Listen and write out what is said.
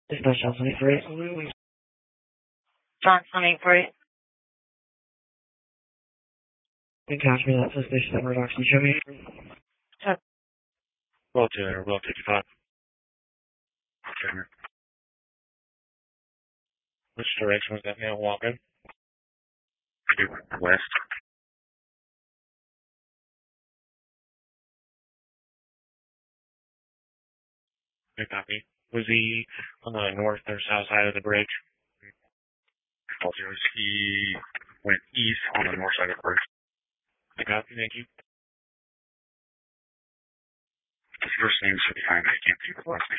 Dispatch Johnson 848. Johnson 848. You can catch me that suspicious that Murdoch. Can you show me? Well, to Route 55. Turner. Which direction was that man walking? West. Good copy. Was he on the north or south side of the bridge? He went east on the north side of the bridge. Good copy, thank you. His first name should be fine, I can't see the last name.